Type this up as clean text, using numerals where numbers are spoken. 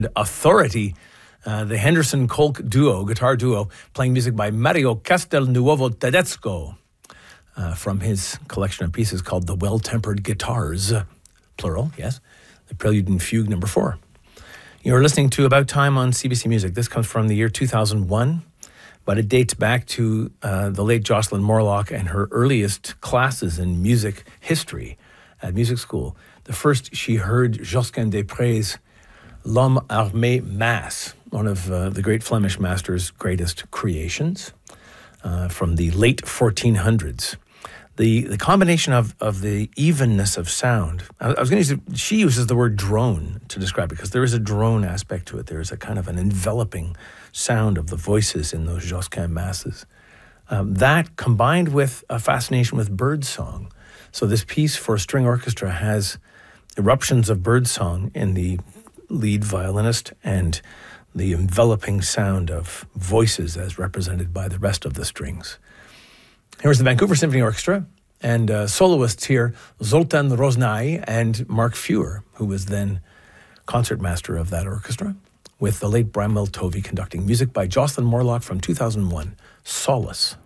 Authority, the Henderson Kolk duo, guitar duo, playing music by Mario Castelnuovo Tedesco from his collection of pieces called The Well-Tempered Guitars, plural, yes, the Prelude and Fugue number 4. You're listening to About Time on CBC Music. This comes from the year 2001, but it dates back to the late Jocelyn Morlock and her earliest classes in music history at music school. The first she heard Josquin des Prez' L'Homme Armé Mass, one of the great Flemish master's greatest creations from the late 1400s. The combination of the evenness of sound, I was going to use, she uses the word drone to describe it because there is a drone aspect to it. There is a kind of an enveloping sound of the voices in those Josquin masses. That combined with a fascination with birdsong. So this piece for string orchestra has eruptions of birdsong in the lead violinist and the enveloping sound of voices as represented by the rest of the strings. Here's the Vancouver Symphony Orchestra and soloists here, Zoltan Roznai and Mark Feuer, who was then concertmaster of that orchestra, with the late Bramwell Tovey conducting music by Jocelyn Morlock from 2001, Solace.